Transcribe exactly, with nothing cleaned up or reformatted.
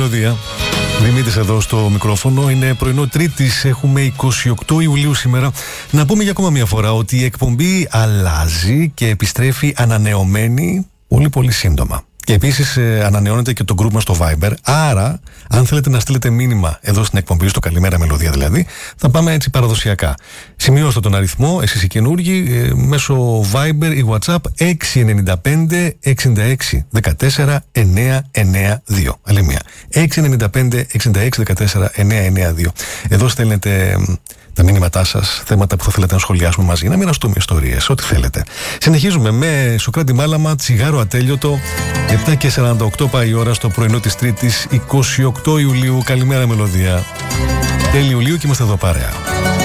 Μελωδία. Δημήτρης εδώ στο μικρόφωνο. Είναι πρωινό Τρίτης, έχουμε εικοστή ογδόη Ιουλίου σήμερα. Να πούμε για ακόμα μια φορά ότι η εκπομπή αλλάζει και επιστρέφει ανανεωμένη πολύ πολύ σύντομα. Και επίσης ε, ανανεώνεται και το group μας στο Viber. Άρα, αν θέλετε να στείλετε μήνυμα εδώ στην εκπομπή, στο Καλημέρα Μελωδία δηλαδή, θα πάμε έτσι παραδοσιακά. Σημειώστε τον αριθμό, εσείς οι καινούργοι, ε, μέσω Viber ή WhatsApp έξι εννιά πέντε εξήντα έξι δεκατέσσερα εννιακόσια ενενήντα δύο. Άλλη μία. έξι εννιά πέντε εξήντα έξι δεκατέσσερα εννιακόσια ενενήντα δύο. Εδώ στέλνετε τα μήνυματά σας, θέματα που θα θέλετε να σχολιάσουμε μαζί, να μοιραστούμε ιστορίες, ό,τι θέλετε. Συνεχίζουμε με Σοκράτη Μάλαμα, Τσιγάρο Ατέλειωτο. επτά και σαράντα οκτώ πάει η ώρα στο πρωινό της Τρίτης, εικοστή ογδόη Ιουλίου. Καλημέρα Μελωδία. Τέλη Ιουλίου και είμαστε εδώ παρέα.